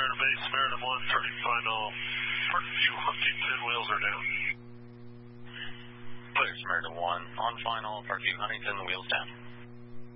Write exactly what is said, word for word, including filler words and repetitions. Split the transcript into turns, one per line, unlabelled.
Meriden Base, Meriden one, thirty final. Parkview Huntington, wheels are down.
Clear, Meriden one, on final, Parkview Huntington, wheels down.